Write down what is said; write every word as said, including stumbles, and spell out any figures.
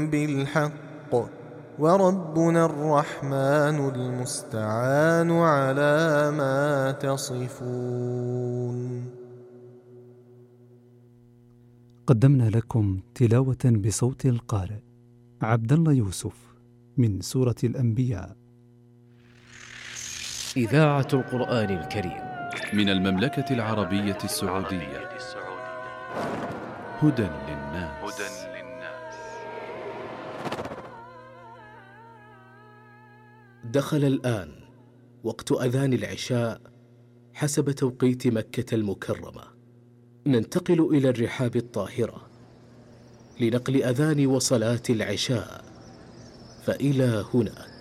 بالحق وربنا الرحمن المستعان على ما تصفون. قدمنا لكم تلاوة بصوت القارئ عبد الله يوسف من سورة الأنبياء. إذاعة القرآن الكريم من المملكة العربية السعودية. هدى للناس. دخل الآن وقت أذان العشاء حسب توقيت مكة المكرمة. ننتقل إلى الرحاب الطاهرة لنقل أذان وصلاة العشاء، فإلى هناك.